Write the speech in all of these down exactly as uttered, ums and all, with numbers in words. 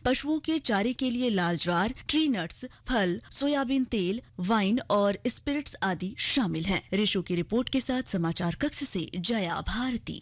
पशुओं के चारे के लिए लाल ज्वार, ट्री नट्स, फल, सोयाबीन तेल, वाइन और स्पिरिट्स आदि शामिल हैं। ऋषु की रिपोर्ट के साथ समाचार कक्ष से जया भारती।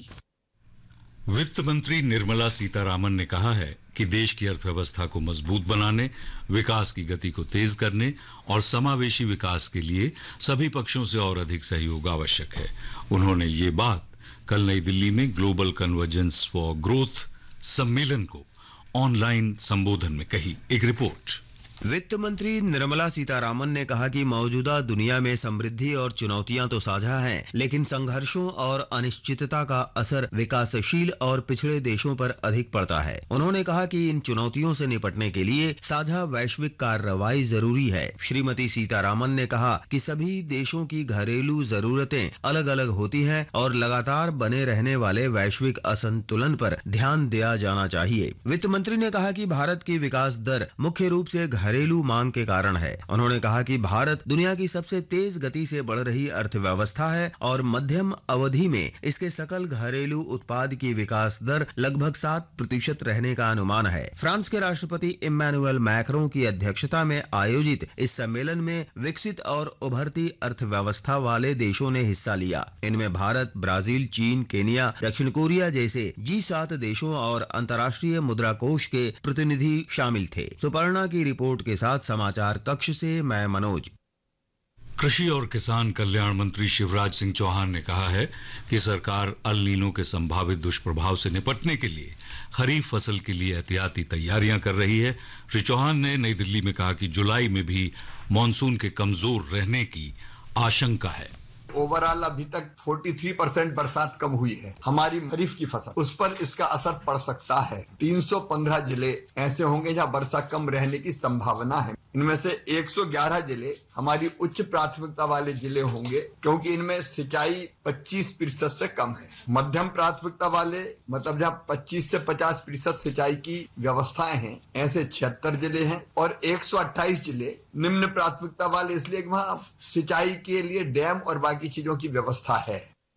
वित्त मंत्री निर्मला सीतारामन ने कहा है कि देश की अर्थव्यवस्था को मजबूत बनाने, विकास की गति को तेज करने और समावेशी विकास के लिए सभी पक्षों से और अधिक सहयोग आवश्यक है। उन्होंने ये बात कल नई दिल्ली में ग्लोबल कन्वर्जेंस फॉर ग्रोथ सम्मेलन को ऑनलाइन संबोधन में कही। एक रिपोर्ट। वित्त मंत्री निर्मला सीतारामन ने कहा कि मौजूदा दुनिया में समृद्धि और चुनौतियां तो साझा हैं, लेकिन संघर्षों और अनिश्चितता का असर विकासशील और पिछड़े देशों पर अधिक पड़ता है। उन्होंने कहा कि इन चुनौतियों से निपटने के लिए साझा वैश्विक कार्रवाई जरूरी है। श्रीमती सीतारामन ने कहा कि सभी देशों की घरेलू जरूरतें अलग अलग होती हैं और लगातार बने रहने वाले वैश्विक असंतुलन पर ध्यान दिया जाना चाहिए। वित्त मंत्री ने कहा कि भारत की विकास दर मुख्य रूप से घरेलू मांग के कारण है। उन्होंने कहा कि भारत दुनिया की सबसे तेज गति से बढ़ रही अर्थव्यवस्था है और मध्यम अवधि में इसके सकल घरेलू उत्पाद की विकास दर लगभग सात प्रतिशत रहने का अनुमान है। फ्रांस के राष्ट्रपति इम्मैनुअल मैक्रों की अध्यक्षता में आयोजित इस सम्मेलन में विकसित और उभरती अर्थव्यवस्था वाले देशों ने हिस्सा लिया। इनमें भारत, ब्राजील, चीन, केनिया, दक्षिण कोरिया जैसे जी सात देशों और अंतर्राष्ट्रीय मुद्रा कोष के प्रतिनिधि शामिल थे। सुपर्णा की रिपोर्ट के साथ समाचार कक्ष से मैं मनोज। कृषि और किसान कल्याण मंत्री शिवराज सिंह चौहान ने कहा है कि सरकार अल नीनो के संभावित दुष्प्रभाव से निपटने के लिए खरीफ फसल के लिए एहतियाती तैयारियां कर रही है। श्री चौहान ने नई दिल्ली में कहा कि जुलाई में भी मानसून के कमजोर रहने की आशंका है। ओवरऑल अभी तक तैंतालीस परसेंट बरसात कम हुई है। हमारी खरीफ की फसल, उस पर इसका असर पड़ सकता है। तीन सौ पंद्रह जिले ऐसे होंगे जहां वर्षा कम रहने की संभावना है। इनमें से एक सौ ग्यारह जिले हमारी उच्च प्राथमिकता वाले जिले होंगे, क्योंकि इनमें सिंचाई पच्चीस प्रतिशत से कम है। मध्यम प्राथमिकता वाले, मतलब जहां पच्चीस से पचास प्रतिशत सिंचाई की व्यवस्थाएं हैं, ऐसे छिहत्तर जिले हैं और एक सौ अट्ठाईस जिले निम्न प्राथमिकता वाले, इसलिए वहां सिंचाई के लिए डैम और बाकी चीजों की व्यवस्था है।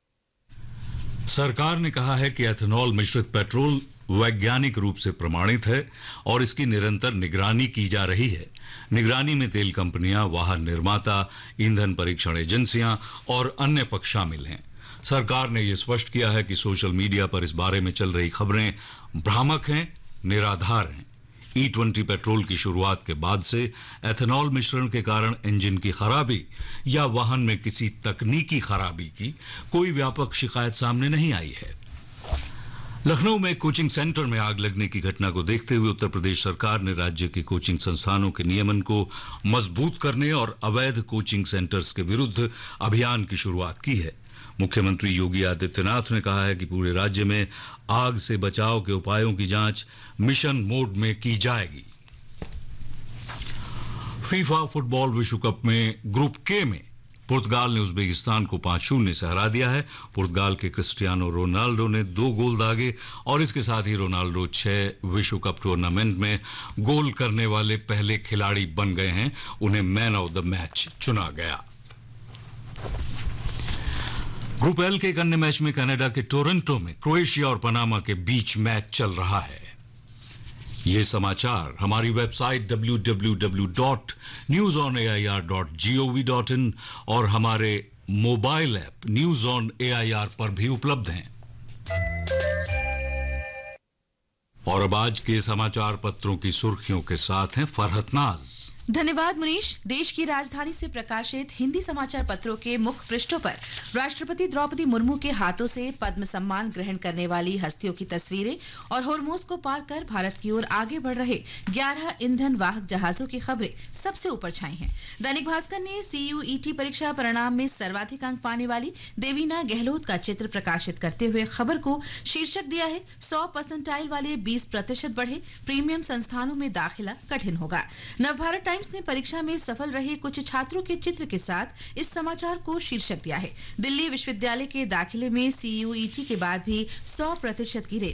सरकार ने कहा है कि एथेनॉल मिश्रित पेट्रोल वैज्ञानिक रूप से प्रमाणित है और इसकी निरंतर निगरानी की जा रही है। निगरानी में तेल कंपनियां, वाहन निर्माता, ईंधन परीक्षण एजेंसियां और अन्य पक्ष शामिल हैं। सरकार ने यह स्पष्ट किया है कि सोशल मीडिया पर इस बारे में चल रही खबरें भ्रामक हैं, निराधार हैं। ई ट्वेंटी पेट्रोल की शुरुआत के बाद से एथेनॉल मिश्रण के कारण इंजन की खराबी या वाहन में किसी तकनीकी खराबी की कोई व्यापक शिकायत सामने नहीं आई है। लखनऊ में कोचिंग सेंटर में आग लगने की घटना को देखते हुए उत्तर प्रदेश सरकार ने राज्य के कोचिंग संस्थानों के नियमन को मजबूत करने और अवैध कोचिंग सेंटर्स के विरुद्ध अभियान की शुरुआत की है। मुख्यमंत्री योगी आदित्यनाथ ने कहा है कि पूरे राज्य में आग से बचाव के उपायों की जांच मिशन मोड में की जाएगी। फीफा फुटबॉल विश्व कप में ग्रुप के में पुर्तगाल ने उज्बेकिस्तान को पांच शून्य से हरा दिया है। पुर्तगाल के क्रिस्टियानो रोनाल्डो ने दो गोल दागे और इसके साथ ही रोनाल्डो छह विश्व कप टूर्नामेंट में गोल करने वाले पहले खिलाड़ी बन गए हैं। उन्हें मैन ऑफ द मैच चुना गया। ग्रुप एल के एक अन्य मैच में कनाडा के टोरंटो में क्रोएशिया और पनामा के बीच मैच चल रहा है। ये समाचार हमारी website W W W dot news on A I R dot G O V dot in और हमारे mobile app news on A I R पर भी उपलब्ध हैं। और अब आज के समाचार पत्रों की सुर्खियों के साथ हैं फरहत नाज। धन्यवाद मुनीश। देश की राजधानी से प्रकाशित हिंदी समाचार पत्रों के मुख्य पृष्ठों पर राष्ट्रपति द्रौपदी मुर्मू के हाथों से पद्म सम्मान ग्रहण करने वाली हस्तियों की तस्वीरें और होर्मुज को पार कर भारत की ओर आगे बढ़ रहे ग्यारह ईंधन वाहक जहाजों की खबरें सबसे ऊपर छाई हैं। दैनिक भास्कर ने सी यू ई टी परीक्षा परिणाम में सर्वाधिक अंक पाने वाली देवीना गहलोत का चित्र प्रकाशित करते हुए खबर को शीर्षक दिया है, सौ परसेंटाइल वाले बीस प्रतिशत बढ़े, प्रीमियम संस्थानों में दाखिला कठिन होगा। नवभारत टाइम्स ने परीक्षा में सफल रहे कुछ छात्रों के चित्र के साथ इस समाचार को शीर्षक दिया है, दिल्ली विश्वविद्यालय के दाखिले में सी यू ई टी के बाद भी सौ प्रतिशत की रेस।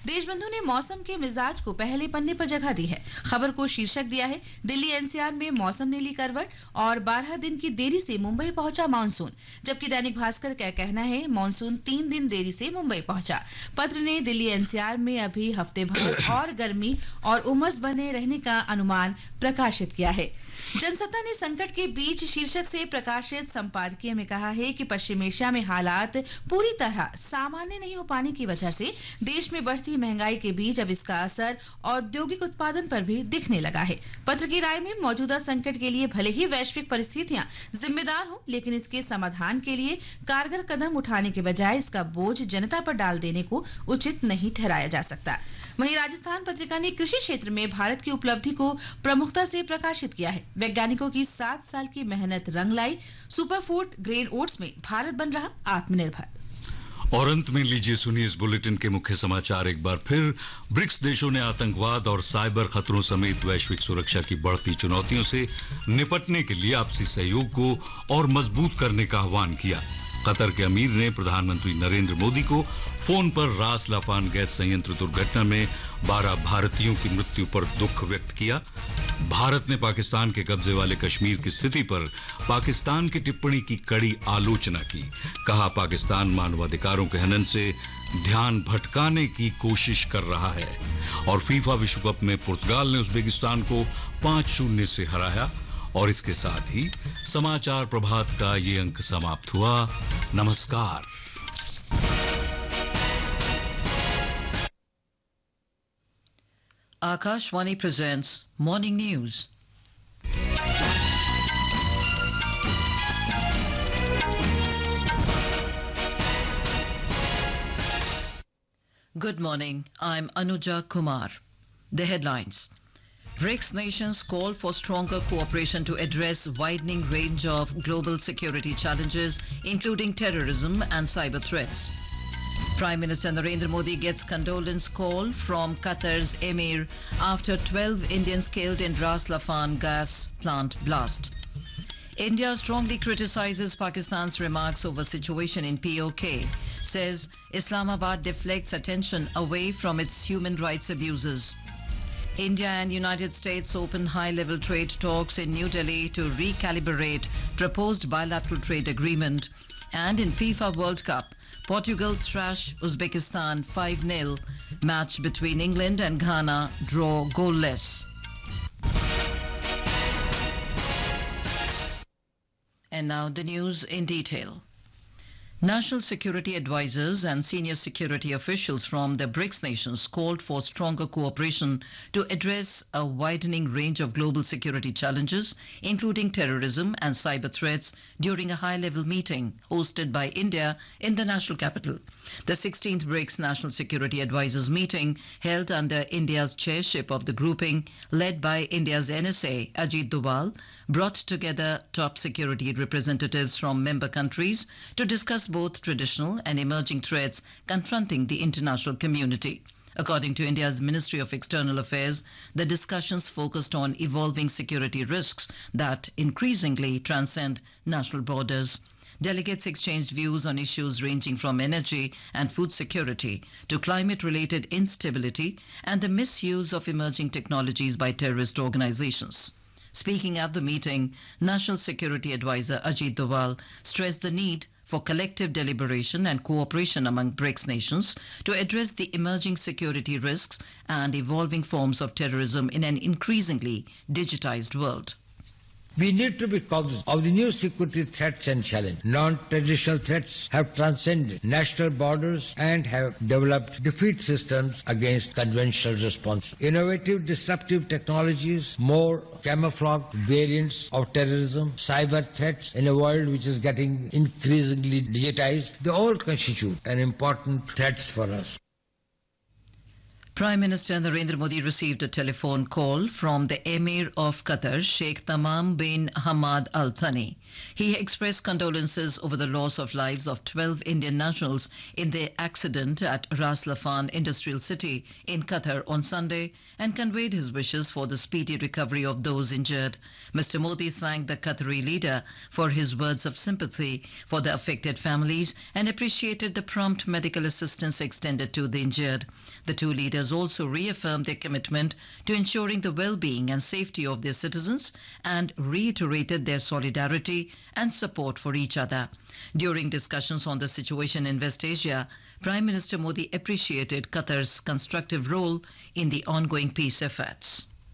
देशबंधु ने मौसम के मिजाज को पहले पन्ने पर जगह दी है। खबर को शीर्षक दिया है, दिल्ली एनसीआर में मौसम ने ली करवट और बारह दिन की देरी से मुंबई पहुंचा मानसून। जबकि दैनिक भास्कर का कहना है, मानसून तीन दिन देरी से मुंबई पहुंचा। पत्र ने दिल्ली एनसीआर में अभी हफ्ते भर और गर्मी और उमस बने रहने का अनुमान प्रकाशित किया है। जनसत्ता ने संकट के बीच शीर्षक से प्रकाशित संपादकीय में कहा है कि पश्चिम एशिया में हालात पूरी तरह सामान्य नहीं हो पाने की वजह से देश में बढ़ती महंगाई के बीच अब इसका असर औद्योगिक उत्पादन पर भी दिखने लगा है। पत्र की राय में मौजूदा संकट के लिए भले ही वैश्विक परिस्थितियां जिम्मेदार हो, लेकिन इसके समाधान के लिए कारगर कदम उठाने के बजाय इसका बोझ जनता पर डाल देने को उचित नहीं ठहराया जा सकता। वहीं राजस्थान पत्रिका ने कृषि क्षेत्र में भारत की उपलब्धि को प्रमुखता से प्रकाशित किया है। वैज्ञानिकों की सात साल की मेहनत रंग लाई, सुपरफूड ग्रेन ओट्स में भारत बन रहा आत्मनिर्भर। और अंत में लीजिए सुनिए इस बुलेटिन के मुख्य समाचार एक बार फिर। ब्रिक्स देशों ने आतंकवाद और साइबर खतरों समेत वैश्विक सुरक्षा की बढ़ती चुनौतियों से निपटने के लिए आपसी सहयोग को और मजबूत करने का आह्वान किया। कतर के अमीर ने प्रधानमंत्री नरेंद्र मोदी को फोन पर रास लाफान गैस संयंत्र दुर्घटना में बारह भारतीयों की मृत्यु पर दुख व्यक्त किया। भारत ने पाकिस्तान के कब्जे वाले कश्मीर की स्थिति पर पाकिस्तान की टिप्पणी की कड़ी आलोचना की। कहा, पाकिस्तान मानवाधिकारों के हनन से ध्यान भटकाने की कोशिश कर रहा है। और फीफा विश्व कप में पुर्तगाल ने उज्बेकिस्तान को पांच शून्य से हराया। और इसके साथ ही समाचार प्रभात का ये अंक समाप्त हुआ। नमस्कार। Akashvani presents Morning News. Good morning. I'm Anuja Kumar. The headlines. BRICS nations call for stronger cooperation to address widening range of global security challenges, including terrorism and cyber threats. Prime Minister Narendra Modi gets condolence call from Qatar's Emir after twelve Indians killed in Ras Laffan gas plant blast. India strongly criticizes Pakistan's remarks over situation in P O K, says Islamabad deflects attention away from its human rights abuses. India and United States open high-level trade talks in New Delhi to recalibrate proposed bilateral trade agreement. And in FIFA World Cup, Portugal thrash Uzbekistan five nil. Match between England and Ghana draw goalless. And now the news in detail. National security advisors and senior security officials from the BRICS nations called for stronger cooperation to address a widening range of global security challenges, including terrorism and cyber threats, during a high-level meeting hosted by India in the national capital. The sixteenth BRICS National Security Advisors meeting, held under India's chairship of the grouping, led by India's N S A, Ajit Doval, brought together top security representatives from member countries to discuss both traditional and emerging threats confronting the international community. According to India's Ministry of External Affairs, the discussions focused on evolving security risks that increasingly transcend national borders. Delegates exchanged views on issues ranging from energy and food security to climate-related instability and the misuse of emerging technologies by terrorist organizations. Speaking at the meeting, National Security Advisor Ajit Doval stressed the need for collective deliberation and cooperation among BRICS nations to address the emerging security risks and evolving forms of terrorism in an increasingly digitized world. We need to be cognizant of the new security threats and challenges. Non-traditional threats have transcended national borders and have developed defeat systems against conventional response. Innovative, disruptive technologies, more camouflaged variants of terrorism, cyber threats in a world which is getting increasingly digitized, they all constitute an important threats for us. Prime Minister Narendra Modi received a telephone call from the Emir of Qatar, Sheikh Tamam bin Hamad Al Thani. He expressed condolences over the loss of lives of twelve Indian nationals in the accident at Ras Laffan Industrial City in Qatar on Sunday and conveyed his wishes for the speedy recovery of those injured. Mister Modi thanked the Qatari leader for his words of sympathy for the affected families and appreciated the prompt medical assistance extended to the injured. The two leaders also reaffirmed their commitment to ensuring the well-being and safety of their citizens and reiterated their solidarity and support for each other. During discussions on the situation in West Asia, Prime Minister Modi appreciated Qatar's constructive role in the ongoing peace efforts.